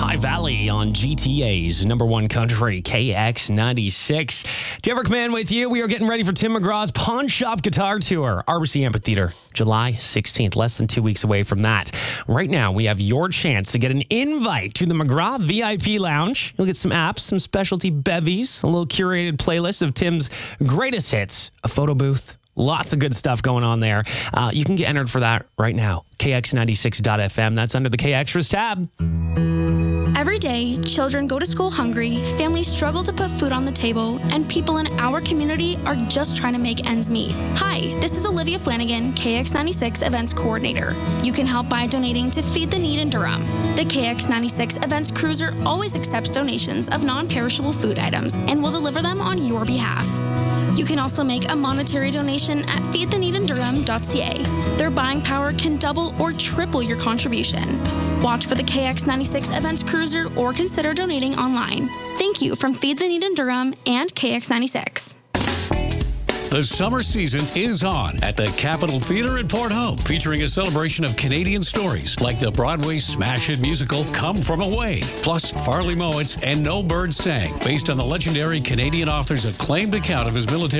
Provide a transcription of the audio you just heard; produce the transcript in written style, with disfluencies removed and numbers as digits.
High Valley on GTA's number one country, KX96. Derek Mann with you. We are getting ready for Tim McGraw's Pawn Shop Guitar Tour, Argosy Amphitheater, July 16th, less than 2 weeks away from that. Right now, we have your chance to get an invite to the McGraw VIP Lounge. You'll get some apps, some specialty bevies, a little curated playlist of Tim's greatest hits, a photo booth. Lots of good stuff going on there. You can get entered for that right now. KX96.FM. That's under the KXtras tab. Every day, children go to school hungry, families struggle to put food on the table, and people in our community are just trying to make ends meet. Hi, this is Olivia Flanagan, KX96 Events Coordinator. You can help by donating to Feed the Need in Durham. The KX96 Events Cruiser always accepts donations of non-perishable food items and will deliver them on your behalf. You can also make a monetary donation at feedtheneedindurham.ca. Their buying power can double or triple your contribution. Watch for the KX96 Events Cruiser or consider donating online. Thank you from Feed the Need in Durham and KX96. The summer season is on at the Capitol Theatre at Port Hope, featuring a celebration of Canadian stories like the Broadway smash hit musical Come From Away, plus Farley Mowat's And No Bird Sang, based on the legendary Canadian author's acclaimed account of his military